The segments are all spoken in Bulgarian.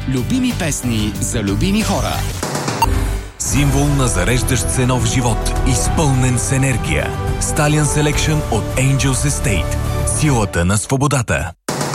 Любими песни за любими хора. Символ на зареждащ се нов живот, изпълнен с енергия. Stallion Selection от Angels Estate. Силата на свободата.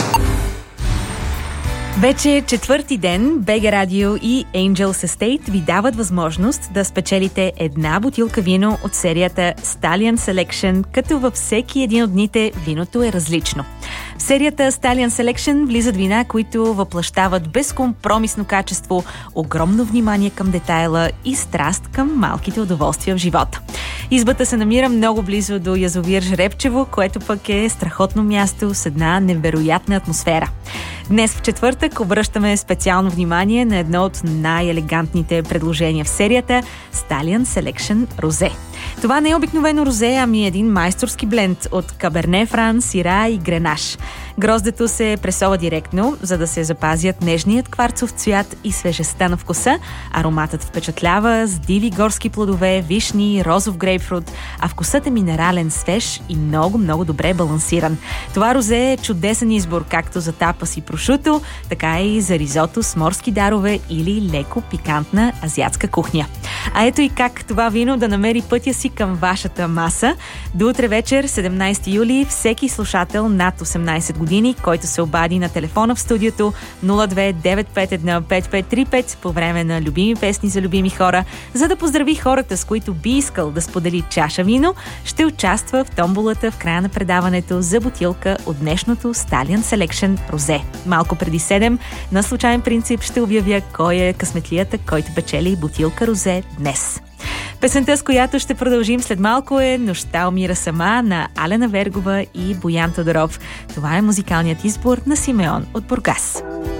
Вече четвърти ден БГ Радио и Angels Estate ви дават възможност да спечелите една бутилка вино от серията Stallion Selection, като във всеки един от дните виното е различно. В серията Stallion Selection влизат вина, които въплъщават безкомпромисно качество, огромно внимание към детайла и страст към малките удоволствия в живота. Избата се намира много близо до язовир Жребчево, което пък е страхотно място с една невероятна атмосфера. Днес в четвъртък обръщаме специално внимание на едно от най-елегантните предложения в серията Stallion Selection Розе. Това не е обикновено розе, ами един майсторски бленд от Каберне Фран, Сира и Гренаш. Гроздето се пресова директно, за да се запазят нежният кварцов цвят и свежестта на вкуса. Ароматът впечатлява с диви горски плодове, вишни, розов грейпфрут, а вкусът е минерален, свеж и много добре балансиран. Това розе е чудесен избор както за тапас и прошуто, така и за ризото с морски дарове или леко пикантна азиатска кухня. А ето и как това вино да намери пътя си към вашата маса. До утре вечер, 17 юли, всеки слушател над 18 години, който се обади на телефона в студиото 02-951-5535 по време на любими песни за любими хора, за да поздрави хората, с които би искал да сподели чаша вино, ще участва в томболата в края на предаването за бутилка от днешното Stallion Selection Розе. Малко преди 7 на случайен принцип ще обявя кой е късметлията, който печели бутилка розе днес. Песента, с която ще продължим след малко, е "Нощта умира сама" на Алена Вергова и Боян Тодоров. Това е музикалният избор на Симеон от Бургас.